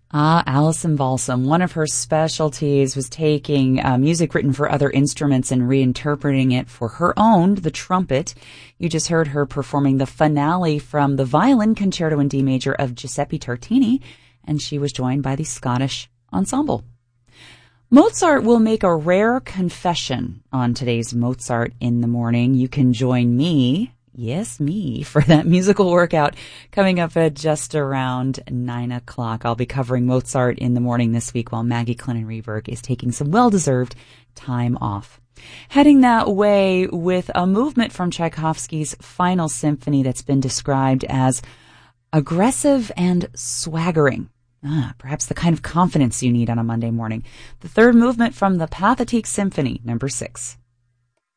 Alison Balsam. One of her specialties was taking music written for other instruments and reinterpreting it for her own, the trumpet. You just heard her performing the finale from the Violin Concerto in D Major of Giuseppe Tartini, and she was joined by the Scottish Ensemble. Mozart will make a rare confession on today's Mozart in the Morning. You can join me, yes, me, for that musical workout coming up at just around 9 o'clock. I'll be covering Mozart in the Morning this week while Maggie Clennon-Reberg is taking some well-deserved time off. Heading that way with a movement from Tchaikovsky's Final Symphony that's been described as aggressive and swaggering. Perhaps the kind of confidence you need on a Monday morning. The third movement from the Pathetique Symphony, number 6.